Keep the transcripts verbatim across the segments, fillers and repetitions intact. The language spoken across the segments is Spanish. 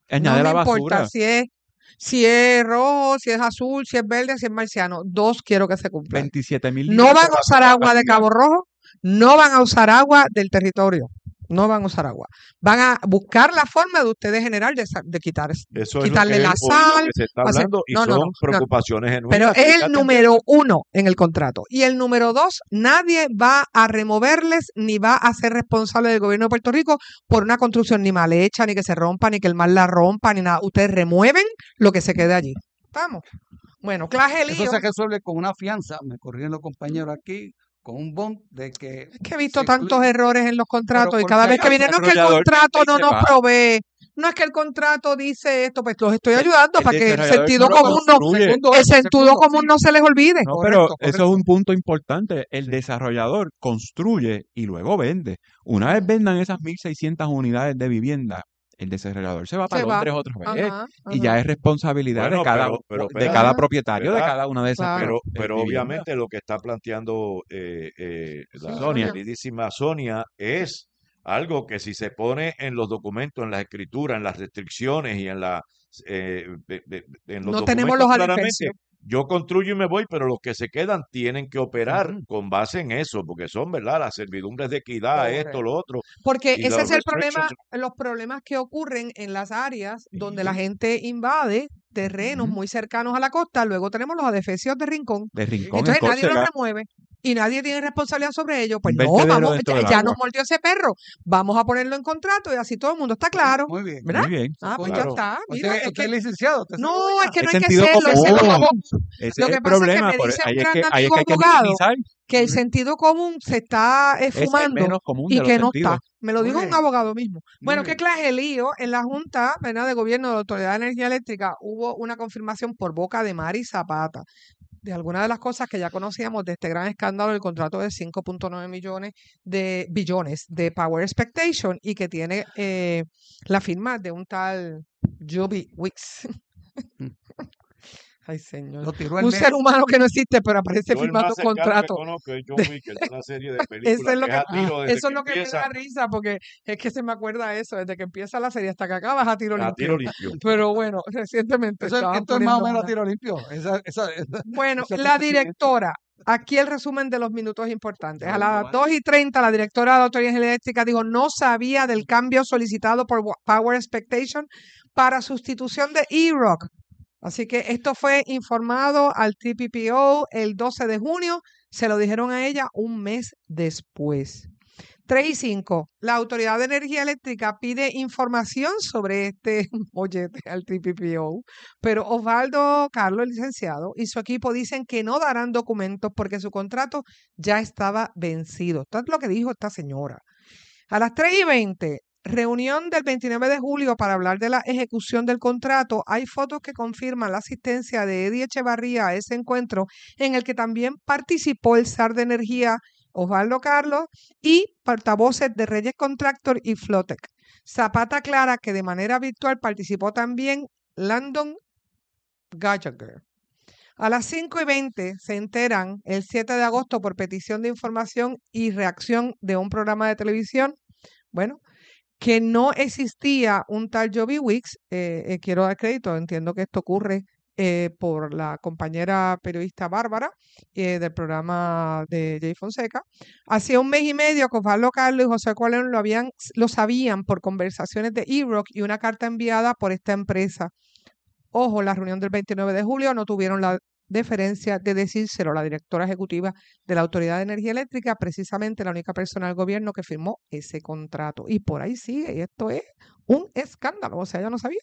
Añade no la me importa basura. si es, si es rojo, si es azul, si es verde, si es marciano. Dos quiero que se cumplan. veintisiete mil No litros van de a usar basura agua al de día. Cabo Rojo, no van a usar agua del territorio. No van a usar agua. Van a buscar la forma de ustedes generar, de, sa- de quitar, Eso es lo quitarle que he la oído sal. que se está hacer- hablando y no, no, son no, no. preocupaciones Pero genuinas que hay es que el número atenderlas. uno en el contrato. Y el número dos, nadie va a removerles ni va a ser responsable del gobierno de Puerto Rico por una construcción ni mal hecha, ni que se rompa, ni que el mar la rompa, ni nada. Ustedes remueven lo que se quede allí. ¿Estamos? Bueno, clase Eso lío. se resuelve con una fianza, me corrigen los compañeros aquí, con un bond de que Es que he visto se tantos incluye. errores en los contratos y ¿por cada qué? vez que El viene, no es que el desarrollador contrato vende y no se nos va. provee, no es que el contrato dice esto, pues los estoy El, ayudando el para que el desarrollador sentido no lo común no, construye. Segundo el eso, sentido segundo, común sí. no se les olvide. No, pero Correcto, eso es correcto. un punto importante. El Sí. desarrollador construye y luego vende. Una vez vendan esas mil seiscientas unidades de vivienda, el desarrollador se va para Se va. Londres otra vez. Ajá, Y ya ajá. es responsabilidad de Bueno, cada, pero, pero de espérate, cada Ajá, propietario de ¿verdad? cada una de esas claro. Pero, eh, pero viviendas. obviamente lo que está planteando eh, eh, la Sí, Sonia. Sonia. queridísima Sonia es algo que si se pone en los documentos, en las escrituras, en las restricciones y en la eh, de- de- de- en los No tenemos documentos los claramente, adefesios. yo construyo y me voy, pero los que se quedan tienen que operar Ujú. con base en eso, porque son, ¿verdad? Las servidumbres de equidad, esto, Correcto. lo otro, Porque y ese los es el problema, restrictions. los problemas que ocurren en las áreas donde la Sí. gente invade terrenos Ujú. muy cercanos a la costa. Luego tenemos los adefesios de Rincón. De Y Rincón, en entonces nadie los Córcega, remueve y nadie tiene responsabilidad sobre ello. Pues un no, vertedero vamos, dentro ya, del ya agua. nos mordió ese perro. Vamos a ponerlo en contrato y así todo el mundo está claro. Muy bien. ¿Verdad? Muy bien. Ah, pues ya Claro. está. Mira, Usted, es usted es que licenciado, usted sabe no, es ya. que no Es hay que sentido hacerlo, es sentido común. común. Ese Lo es que el pasa es que problema. me Por, dice ahí un es gran que, ahí es amigo que hay que abogado minimizar. que el Ujú. sentido común se está eh, Es el fumando menos común y de los que no sentidos. está. Me lo Muy dijo un bien, abogado mismo. muy Bueno, qué bien. clase de lío. En la Junta, ¿verdad?, de Gobierno de la Autoridad de Energía Eléctrica hubo una confirmación por boca de Mari Zapata de algunas de las cosas que ya conocíamos de este gran escándalo del contrato de cinco punto nueve millones de billones de Power Expectation y que tiene eh, la firma de un tal Joby Wicks. Ay, señor. Lo tiró al Un ser medio. humano que no existe, pero aparece Yo el firmando más cercano que contrato. conozco es John de- Wick, de una serie de Eso películas es lo que que, es a tiro desde eso que es lo que me empieza da risa, porque es que se me acuerda eso, desde que empieza la serie hasta que acabas a tiro a limpio. tiro limpio. Pero bueno, recientemente Eso, estaban esto es más o poniendo menos a una. tiro limpio. Esa, esa, esa- Bueno, ese la acontecimiento. directora, aquí el resumen de los minutos importantes. A Vamos, las vamos. dos y treinta, la directora de la Autoridad Eléctrica dijo no sabía del cambio solicitado por Wa- Power Expectation para sustitución de E-Rock. Así que esto fue informado al T P P O el doce de junio. Se lo dijeron a ella un mes después. tres y cinco. La Autoridad de Energía Eléctrica pide información sobre este mollete al T P P O, pero Osvaldo Carlos, el licenciado, y su equipo dicen que no darán documentos porque su contrato ya estaba vencido. Esto es lo que dijo esta señora. A las tres y veinte, reunión del veintinueve de julio para hablar de la ejecución del contrato. Hay fotos que confirman la asistencia de Eddie Echevarría a ese encuentro, en el que también participó el zar de energía Osvaldo Carlos y portavoces de Reyes Contractor y Flotec. Zapata aclara que de manera virtual participó también Landon Gallagher. A las cinco y veinte se enteran el siete de agosto por petición de información y reacción de un programa de televisión, bueno, que no existía un tal Joby Wicks. Eh, eh, quiero dar crédito, entiendo que esto ocurre eh, por la compañera periodista Bárbara eh, del programa de Jay Fonseca. Hacía un mes y medio que Osvaldo Carlos y José Colón lo, habían, lo sabían por conversaciones de E-Rock y una carta enviada por esta empresa. Ojo, la reunión del veintinueve de julio no tuvieron la deferencia de decírselo a la directora ejecutiva de la Autoridad de Energía Eléctrica, precisamente la única persona del gobierno que firmó ese contrato. Y por ahí sigue, y esto es un escándalo, o sea, ella no sabía.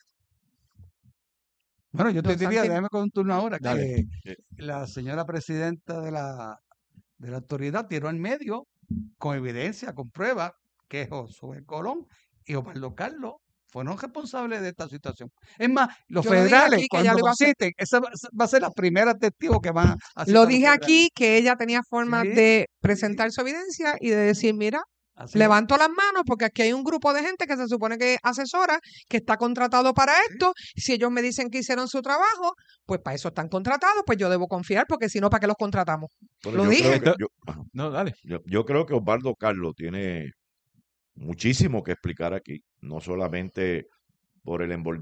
Bueno, yo te Don diría, Santi. déjame con un turno ahora, Dale. que la señora presidenta de la, de la autoridad tiró al medio con evidencia, con pruebas, que Josué Colón y Osvaldo Carlos fueron responsables de esta situación. Es más, los Yo lo dije federales, aquí que ella cuando lo iba a hacer. citen, esa va va a ser la primera testigo que van a citar Lo los dije federales. aquí que ella tenía forma Sí, de presentar su evidencia y de decir, mira, así es. levanto las manos porque aquí hay un grupo de gente que se supone que asesora, que está contratado para esto. Si ellos me dicen que hicieron su trabajo, pues para eso están contratados, pues yo debo confiar porque si no, ¿para qué los contratamos? Bueno, Lo yo dije. creo que, Esto- yo, ajá. No, dale. Yo, yo creo que Osvaldo Carlos tiene muchísimo que explicar aquí, no solamente por el envolvimiento